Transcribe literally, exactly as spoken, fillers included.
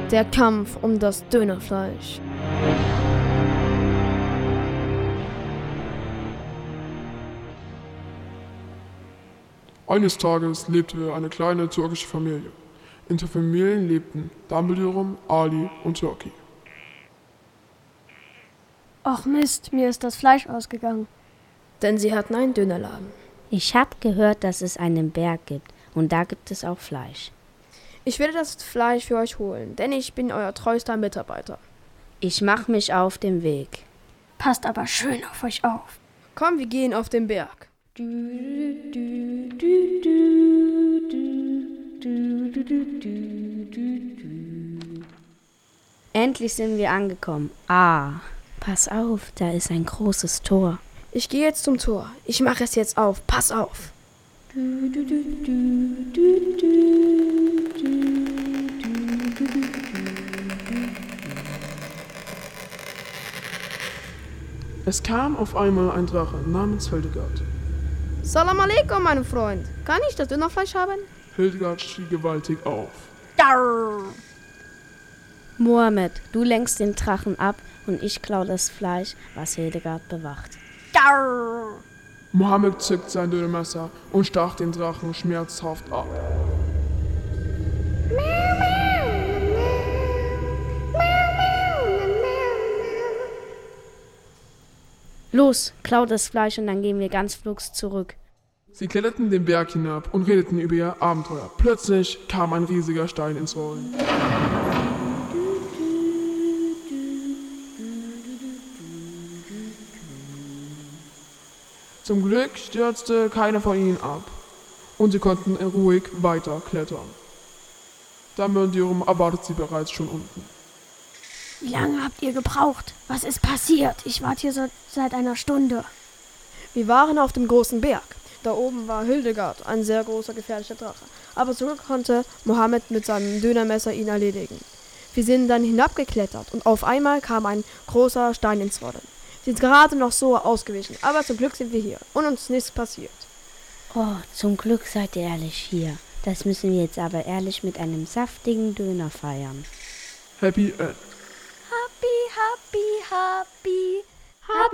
Der Kampf um das Dönerfleisch. Eines Tages lebte eine kleine türkische Familie. In der Familie lebten Dumbledore, Ali und Turkey. Ach Mist, mir ist das Fleisch ausgegangen. Denn sie hatten einen Dönerladen. Ich habe gehört, dass es einen Berg gibt und da gibt es auch Fleisch. Ich werde das Fleisch für euch holen, denn ich bin euer treuester Mitarbeiter. Ich mache mich auf den Weg. Passt aber schön auf euch auf. Komm, wir gehen auf den Berg. Endlich sind wir angekommen. Ah, pass auf, da ist ein großes Tor. Ich gehe jetzt zum Tor. Ich mache es jetzt auf. Pass auf. Es kam auf einmal ein Drache namens Hildegard. Salam alaikum, mein Freund. Kann ich das Dönerfleisch haben? Hildegard schrie gewaltig auf. Darr. Mohammed, du lenkst den Drachen ab und ich klaue das Fleisch, was Hildegard bewacht. Darr. Mohammed zückt sein Dönermesser und stach den Drachen schmerzhaft ab. Los, klau das Fleisch und dann gehen wir ganz flugs zurück. Sie kletterten den Berg hinab und redeten über ihr Abenteuer. Plötzlich kam ein riesiger Stein ins Rollen. Zum Glück stürzte keiner von ihnen ab und sie konnten ruhig weiter klettern. Dumbledore erwartet sie bereits schon unten. Wie lange habt ihr gebraucht? Was ist passiert? Ich warte hier so seit einer Stunde. Wir waren auf dem großen Berg. Da oben war Hildegard, ein sehr großer, gefährlicher Drache. Aber zurück konnte Mohammed mit seinem Dönermesser ihn erledigen. Wir sind dann hinabgeklettert und auf einmal kam ein großer Stein ins Rollen. Sie sind gerade noch so ausgewichen, aber zum Glück sind wir hier und uns ist nichts passiert. Oh, zum Glück seid ihr ehrlich hier. Das müssen wir jetzt aber ehrlich mit einem saftigen Döner feiern. Happy End. Happy, happy, happy, happy